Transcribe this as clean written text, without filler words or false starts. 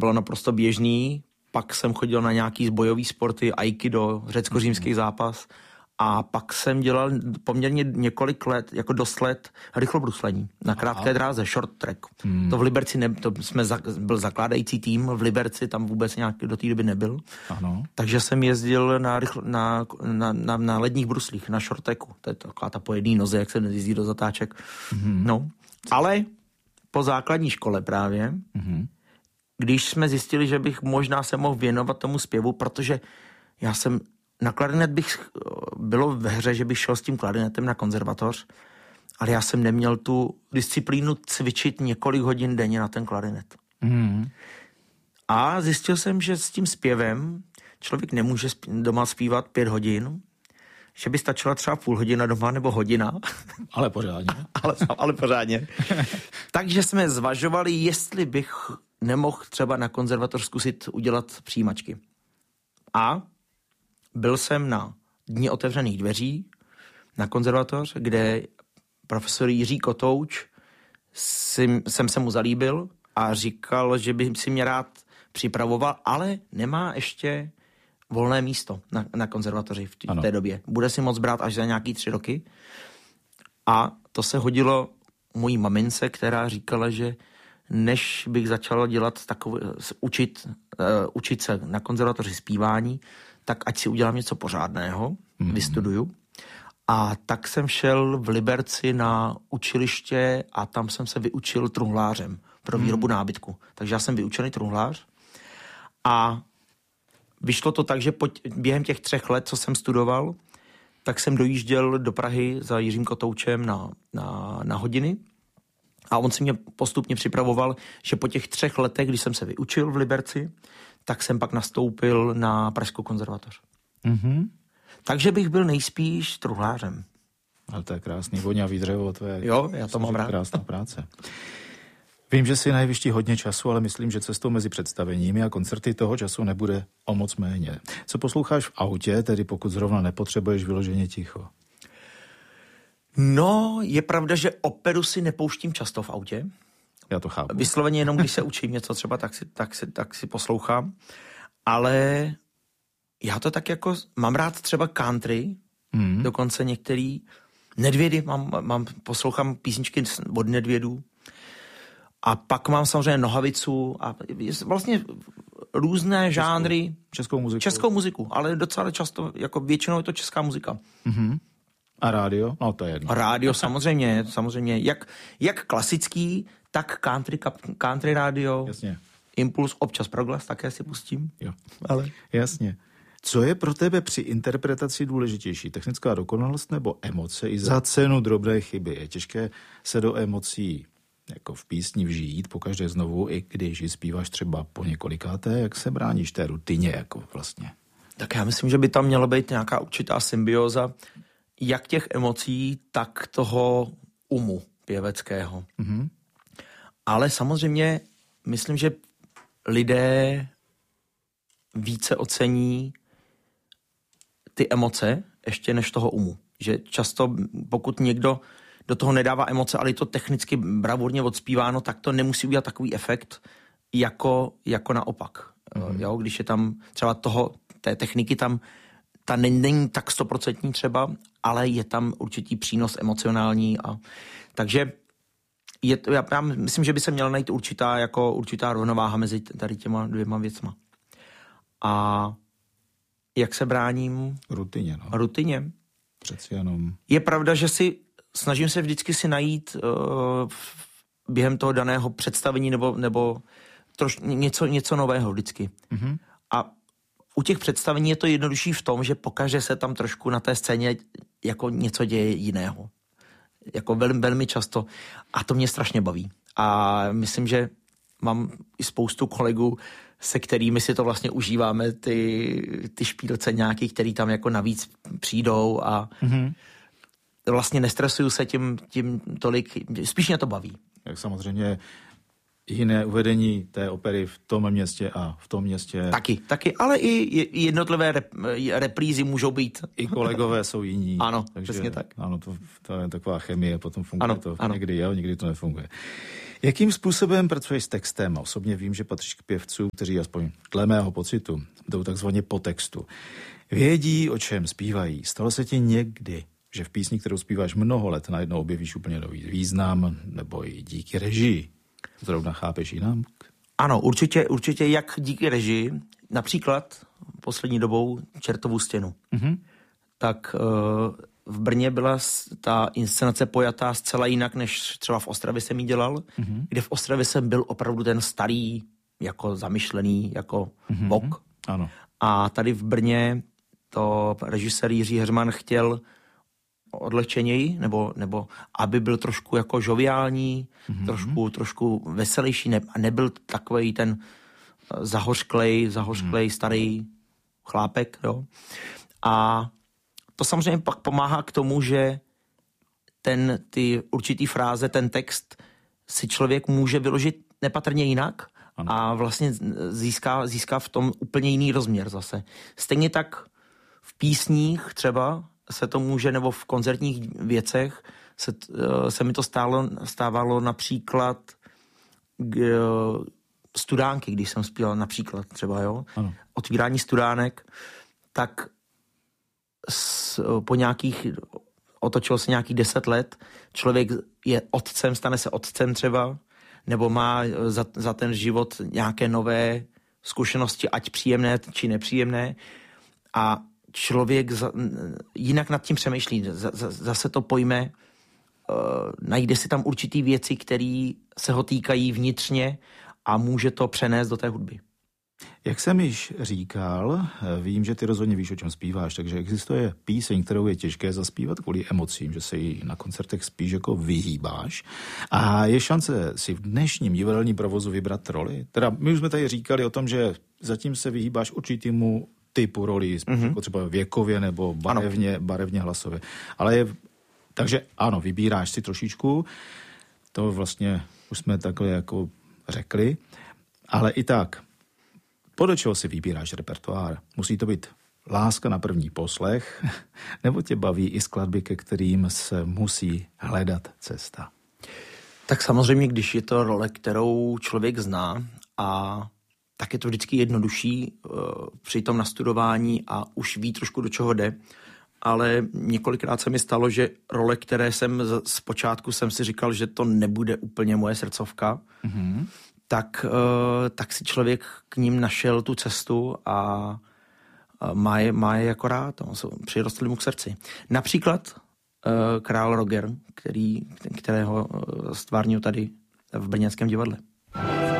bylo naprosto běžný. Pak jsem chodil na nějaký bojový sporty, aikido, řecko-římský zápas. A pak jsem dělal poměrně několik let, jako dost let, rychlobruslení na krátké dráze, short track. To v Liberci, byl zakládající tým, v Liberci tam vůbec nějaký do té doby nebyl. Ano. Takže jsem jezdil na ledních bruslích, na short tracku. To je taková ta po jedné noze, jak se jezdí do zatáček. No, ale po základní škole právě, když jsme zjistili, že bych možná se mohl věnovat tomu zpěvu, protože já jsem na klarinet bylo ve hře, že bych šel s tím klarinetem na konzervatoř, ale já jsem neměl tu disciplínu cvičit několik hodin denně na ten klarinet. A zjistil jsem, že s tím zpěvem člověk nemůže doma zpívat 5 hodin, že by stačila třeba půl hodina doma nebo hodina. Ale pořádně. ale pořádně. Takže jsme zvažovali, jestli bych nemohl třeba na konzervatoř zkusit udělat přijímačky. A byl jsem na Dni otevřených dveří na konzervatoř, kde profesor Jiří Kotouč jsem se mu zalíbil a říkal, že by si mě rád připravoval, ale nemá ještě volné místo na konzervatoři v té době. Bude si moc brát až za nějaký 3 roky. A to se hodilo mojí mamince, která říkala, že než bych začal dělat učit se na konzervatoři zpívání, tak ať si udělám něco pořádného, vystuduju. A tak jsem šel v Liberci na učiliště a tam jsem se vyučil truhlářem pro výrobu nábytku. Takže já jsem vyučený truhlář a vyšlo to tak, že během těch 3 let, co jsem studoval, tak jsem dojížděl do Prahy za Jiřím Kotoučem na hodiny a on si mě postupně připravoval, že po těch 3 letech, když jsem se vyučil v Liberci, tak jsem pak nastoupil na Pražskou konzervatoř. Takže bych byl nejspíš truhlářem. Ale to je krásný, voňavý dřevo, to je já to mám rád. Krásná práce. Vím, že si na jevišti hodně času, ale myslím, že cestou mezi představeními a koncerty toho času nebude o moc méně. Co posloucháš v autě, tedy pokud zrovna nepotřebuješ vyloženě ticho? No, je pravda, že operu si nepouštím často v autě. Já to chápu. Vysloveně jenom, když se učím něco třeba, tak si poslouchám. Ale já to tak jako, mám rád třeba country, dokonce některý Nedvědy, poslouchám písničky od Nedvědů. A pak mám samozřejmě Nohavicu a vlastně různé žánry. Českou muziku, ale docela často, jako většinou je to česká muzika. A rádio? No to je jedno. Rádio samozřejmě. Jak klasický, tak country rádio. Jasně. Impuls, občas Proglas také si pustím. Jo. Ale jasně. Co je pro tebe při interpretaci důležitější? Technická dokonalost nebo emoce i za cenu drobné chyby? Je těžké se do emocí jako v písni vžít pokaždé znovu, i když ji zpíváš třeba po několikáté, jak se bráníš té rutině jako vlastně? Tak já myslím, že by tam měla být nějaká určitá symbioza jak těch emocí, tak toho umu pěveckého. Ale samozřejmě myslím, že lidé více ocení ty emoce ještě než toho umu. Že často, pokud někdo do toho nedává emoce, ale je to technicky bravurně odspíváno, tak to nemusí udělat takový efekt, jako naopak. Jo, když je tam třeba té techniky tam, ta není tak 100% třeba, ale je tam určitý přínos emocionální. Takže já myslím, že by se měla najít určitá rovnováha mezi tady těma 2 věcma. A jak se bráním? Rutině. Přeci jenom. Je pravda, že snažím se vždycky si najít během toho daného představení nebo něco nového vždycky. A u těch představení je to jednodušší v tom, že pokaže se tam trošku na té scéně jako něco děje jiného. Jako velmi, velmi často. A to mě strašně baví. A myslím, mám i spoustu kolegů, se kterými si to vlastně užíváme, ty špílce nějaký, který tam jako navíc přijdou a vlastně nestresuju se tím tolik, spíš mě to baví. Jak samozřejmě jiné uvedení té opery v tom městě a v tom městě. Taky, ale i jednotlivé reprízy můžou být. I kolegové jsou jiní. Ano, takže, přesně tak. Ano, to je taková chemie, potom funguje to někdy, někdy to nefunguje. Jakým způsobem pracuješ s textem? Osobně vím, že patříš k pěvcům, kteří aspoň dle mého pocitu jdou takzvaně po textu. Vědí, o čem zpívají. Stalo se ti někdy, že v písni, kterou zpíváš mnoho let, najednou objevíš úplně nový význam, nebo i díky režii? Zrovna chápeš jinak? Ano, určitě jak díky režii. Například poslední dobou Čertovu stěnu. Mm-hmm. Tak v Brně byla ta inscenace pojatá zcela jinak, než třeba v Ostravě jsem ji dělal, kde v Ostravě jsem byl opravdu ten starý, jako zamyšlený, jako vok. Ano. A tady v Brně to režisér Jiří Heřman chtěl odlehčeněji, nebo aby byl trošku jako žoviální, trošku veselější, a nebyl takovej ten zahořklej starý chlápek. Jo? A to samozřejmě pak pomáhá k tomu, že ty určitý fráze, ten text si člověk může vyložit nepatrně jinak a vlastně získá v tom úplně jiný rozměr zase. Stejně tak v písních třeba se to může, nebo v koncertních věcech se mi to stávalo například studánky, když jsem zpíval například třeba, jo, otvírání studánek, tak po otočilo se nějakých 10 let, člověk je otcem, stane se otcem třeba, nebo má za ten život nějaké nové zkušenosti, ať příjemné, či nepříjemné, a člověk jinak nad tím přemýšlí, zase to pojme, najde si tam určitý věci, které se ho týkají vnitřně a může to přenést do té hudby. Jak jsem již říkal, vím, že ty rozhodně víš, o čem zpíváš, takže existuje píseň, kterou je těžké zaspívat kvůli emocím, že se jí na koncertech spíš jako vyhýbáš. A je šance si v dnešním divadelním provozu vybrat roli? Teda my už jsme tady říkali o tom, že zatím se vyhýbáš určitýmu typu roli, jako třeba věkově nebo barevně hlasově. Takže ano, vybíráš si trošičku, to vlastně už jsme takhle jako řekli, ale i tak, podle čeho si vybíráš repertoár? Musí to být láska na první poslech, nebo tě baví i skladby, ke kterým se musí hledat cesta? Tak samozřejmě, když je to role, kterou člověk zná, a tak je to vždycky jednodušší při tom nastudování a už ví trošku, do čeho jde. Ale několikrát se mi stalo, že role, které jsem zpočátku jsem si říkal, že to nebude úplně moje srdcovka, tak si člověk k ním našel tu cestu a má je jako rád. Přirostli mu k srdci. Například král Roger, kterého stvárnil tady v brněnském divadle.